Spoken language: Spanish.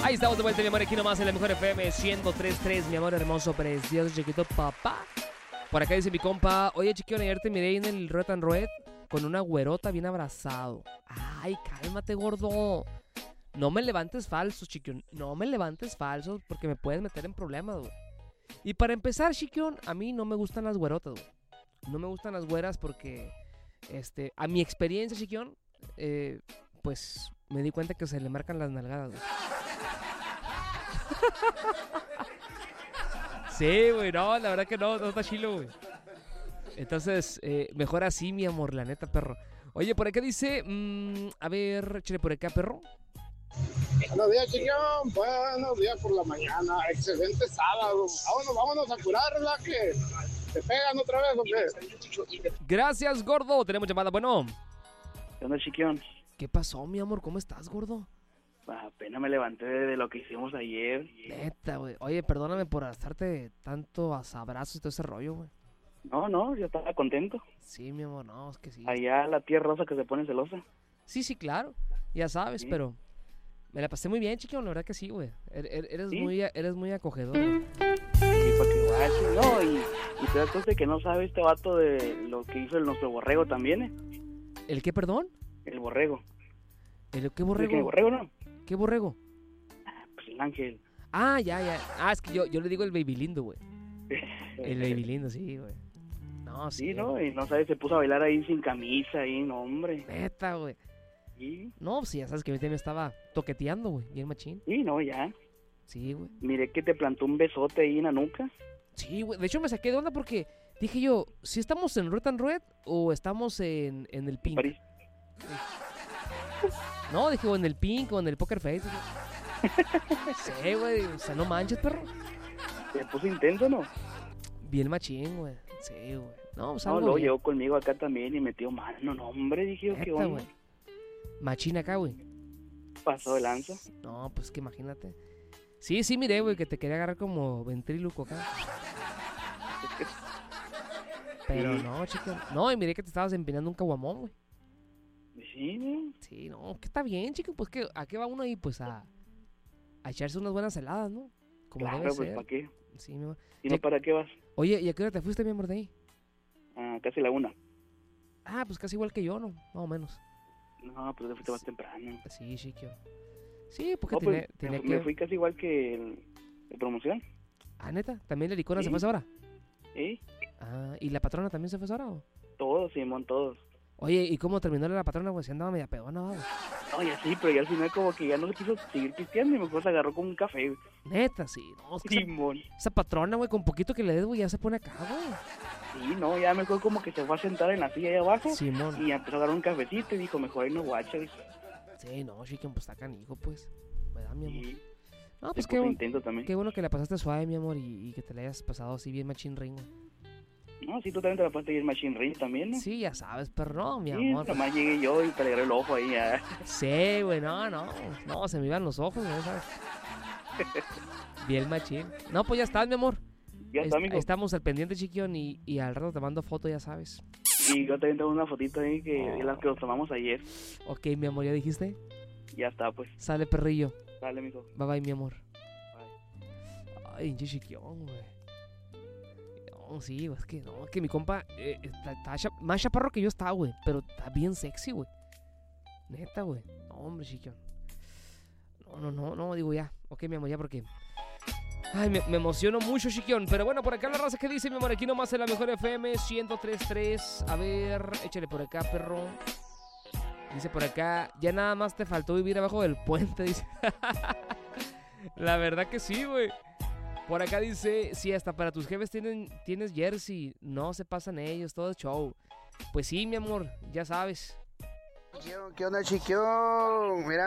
Ahí estamos de vuelta, mi amor, aquí nomás en la mejor FM 103.3, mi amor hermoso, precioso, chiquito papá. Por acá dice mi compa, oye, chiquillo, ayer te miré en el Red and Red con una güerota bien abrazado. Ay, cálmate, gordo. No me levantes falsos, chiquión. No me levantes falsos porque me puedes meter en problemas, güey. Y para empezar, chiquión, a mí no me gustan las güerotas, güey. No me gustan las güeras porque, a mi experiencia, chiquión, pues me di cuenta que se le marcan las nalgadas, güey. Sí, güey, no, la verdad que no está chilo, güey. Entonces, mejor así, mi amor, la neta, perro. Oye, por acá dice, a ver, échale por acá, perro. Buenos días, chiquión. Buenos días por la mañana. Excelente sábado. Vámonos a curarla, que te pegan otra vez, ¿o qué? Gracias, gordo. Tenemos llamada, bueno. ¿Qué onda, chiquión? ¿Qué pasó, mi amor? ¿Cómo estás, gordo? Apenas me levanté de lo que hicimos ayer. Neta, güey. Oye, perdóname por gastarte tanto abrazos y todo ese rollo, güey. No, yo estaba contento. Sí, mi amor, no, es que sí. Allá la tía Rosa que se pone celosa. Sí, claro. Ya sabes, sí. Pero me la pasé muy bien, chiquillo, la verdad que sí, güey. Eres, ¿Sí? eres muy acogedor, güey. Sí, para que vaya, no, y te das cuenta que no sabe este vato de lo que hizo nuestro borrego también, ¿eh? ¿El qué, perdón? El borrego. ¿El qué borrego? ¿El borrego no? ¿Qué borrego? Pues el ángel. Ah, ya. Ah, es que yo le digo el baby lindo, güey. El baby lindo, sí, güey. No, sí. Sí, ¿no? Y no sabes, se puso a bailar ahí sin camisa, ahí, no, hombre. Neta, güey. Sí. No, sí, ya sabes que ahorita me estaba toqueteando, güey, bien machín. Sí, no, ya. Sí, güey. Miré que te plantó un besote ahí en la nuca. Sí, güey. De hecho, me saqué de onda porque dije yo, ¿si estamos en Red and Red o estamos en el Pink? París. No, dije, o en el Pink o en el Poker Face. Sí, güey. O sea, no manches, perro. Se puso intenso, ¿no? Bien machín, güey. Sí, güey. No, pues No, algo luego bien. llegó conmigo acá también y metió mano, no, hombre, dije yo, Neta, ¿qué onda? güey. Machín acá, güey. Pasó de lanza. No, pues que imagínate. Sí, miré, güey, que te quería agarrar como ventríloco acá. Pero Sí. no, chico. No, y miré que te estabas empinando un caguamón, güey. Sí, ¿no? Sí, no, que está bien, chico. Pues que ¿a qué va uno ahí? Pues a echarse unas buenas heladas, ¿no? Como Claro, debe pues, ser. ¿para qué? Sí, mi amor. ¿Y no para qué vas? Oye, ¿y a qué hora te fuiste, mi amor, de ahí? Casi la 1. Ah, pues casi igual que yo, ¿no? Más o menos. No, pues te fuiste más temprano. Sí, chiquillo. Sí, porque No, tenía, pues, tenía me que... fui casi igual que el promoción. Ah, ¿neta? ¿También la licona Sí. se fue a esa hora? ¿Sí? Ah, ¿y la patrona también se fue a esa hora, o? Todos, Simón, todos. Oye, ¿y cómo terminó la patrona, güey? Se andaba media pedona, güey. No, ya sí, pero ya al final como que ya no se quiso seguir pisteando y mejor se agarró con un café. Güey. Neta, sí. No, es que Simón. esa patrona, güey, con poquito que le des, güey, ya se pone acá, güey. Sí, no, ya mejor como que se fue a sentar en la silla ahí abajo. Simón. Y empezó a agarrar un cafecito y dijo, mejor ahí no guacha. Dice. Sí, no, chiquen, pues está canijo, pues. ¿Verdad, mi amor? Y No, pues se puso intento también. qué bueno que la pasaste suave, mi amor, y que te la hayas pasado así bien machín ring, güey. No, sí, tú también te la puedes ir Machine Ring también, ¿no? Sí, ya sabes, pero no, mi Sí, amor. nomás llegué yo y te alegré el ojo ahí ya. Sí, güey, no, se me iban los ojos, güey, ¿sabes? Bien machín. No, pues ya estás, mi amor. Ya está, amigo. Estamos al pendiente, chiquión, y al rato te mando foto, ya sabes. Y yo también tengo una fotito ahí que de las que nos tomamos ayer. Ok, mi amor, ¿ya dijiste? Ya está, pues. Sale, perrillo. Dale, mijo. Bye, bye, mi amor. Bye. Ay, pinche chiquión, güey. No, sí, güey, es que mi compa está más chaparro que yo está, güey. Pero está bien sexy, güey. Neta, güey. No, hombre, chiquión. No, digo ya. Ok, mi amor, ya porque... Ay, me emociono mucho, chiquión. Pero bueno, por acá la raza que dice, mi amor, aquí nomás en la mejor FM 103.3. A ver, échale por acá, perro. Dice por acá, ya nada más te faltó vivir abajo del puente, dice. La verdad que sí, güey. Por acá dice, sí, hasta para tus jefes tienes jersey. No se pasan ellos, todo es show. Pues sí, mi amor, ya sabes. ¿Qué onda, chiquión? Mira.